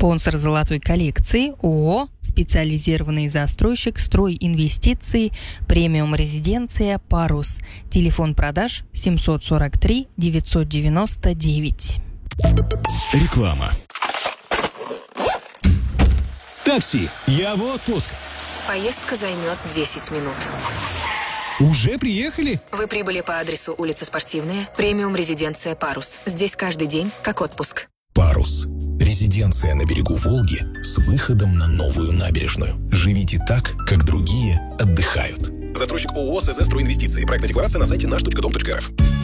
Спонсор золотой коллекции ООО «Специализированный застройщик Стройинвестиции», премиум резиденция «Парус». Телефон продаж 743 999. Реклама. Такси, я в отпуск. Поездка займет 10 минут. Уже приехали? Вы прибыли по адресу улица Спортивная, премиум резиденция «Парус». Здесь каждый день как отпуск. «Парус» – резиденция на берегу Волги с выходом на новую набережную. Живите так, как другие отдыхают. Застройщик ООО «СЗ Стройинвестиции». Проектная декларация на сайте наш.дом.рф.